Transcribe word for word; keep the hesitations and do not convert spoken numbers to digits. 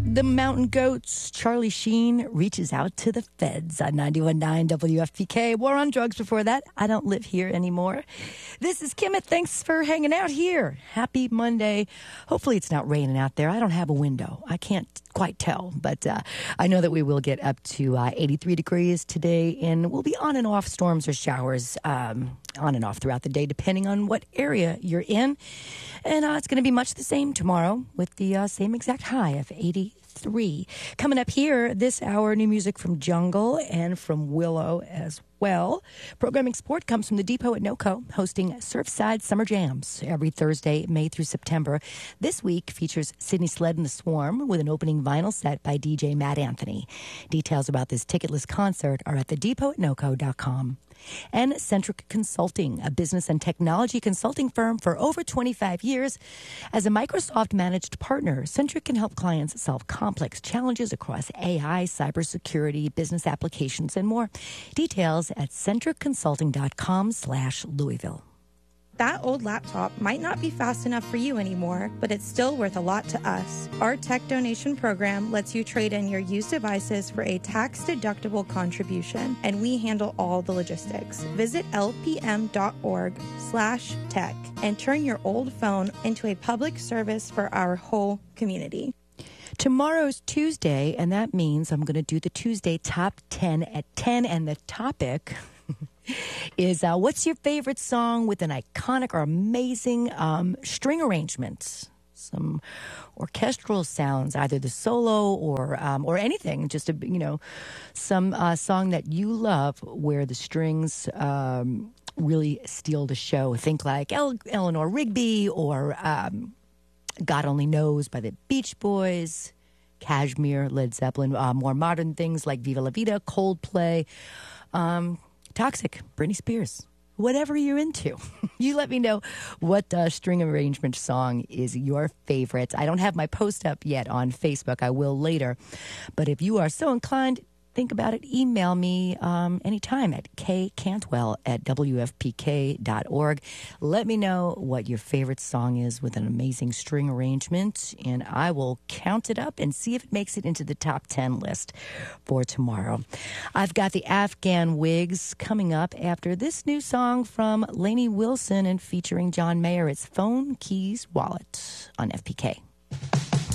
The Mountain Goats, Charlie Sheen reaches out to the feds on ninety-one point nine W F P K. War on Drugs before that. I don't live here anymore. This is Kimmit. Thanks for hanging out here. Happy Monday. Hopefully it's not raining out there. I don't have a window. I can't quite tell, but uh, I know that we will get up to uh, eighty-three degrees today, and we'll be on and off storms or showers um, on and off throughout the day, depending on what area you're in. And uh, it's going to be much the same tomorrow with the uh, same exact high of eighty-three. Coming up here this hour, new music from Jungle and from Willow as well. Programming support comes from the Depot at NOCO, hosting Surfside Summer Jams every Thursday, May through September. This week features Sydney Sled and the Swarm with an opening vinyl set by D J Matt Anthony. Details about this ticketless concert are at the depot at noco dot com. And Centric Consulting, a business and technology consulting firm for over twenty-five years. As a Microsoft-managed partner, Centric can help clients solve complex challenges across A I, cybersecurity, business applications, and more. Details at centric consulting dot com slash Louisville. That old laptop might not be fast enough for you anymore, but it's still worth a lot to us. Our tech donation program lets you trade in your used devices for a tax-deductible contribution, and we handle all the logistics. Visit lpm.org slash tech and turn your old phone into a public service for our whole community. Tomorrow's Tuesday, and that means I'm going to do the Tuesday Top ten at ten, and the topic is uh, what's your favorite song with an iconic or amazing um, string arrangement? Some orchestral sounds, either the solo or um, or anything, just a, you know, some uh, song that you love where the strings um, really steal the show. Think like El- Eleanor Rigby or um, God Only Knows by the Beach Boys, Kashmir, Led Zeppelin, uh, more modern things like Viva La Vida, Coldplay, um, Toxic, Britney Spears, whatever you're into. You let me know what uh, string arrangement song is your favorite. I don't have my post up yet on Facebook. I will later. But if you are so inclined, think about it. Email me um, anytime at kcantwell at w f p k dot org. Let me know what your favorite song is with an amazing string arrangement, and I will count it up and see if it makes it into the top ten list for tomorrow. I've got the Afghan Wigs coming up after this new song from Lainey Wilson and featuring John Mayer. It's Phone, Keys, Wallet on F P K.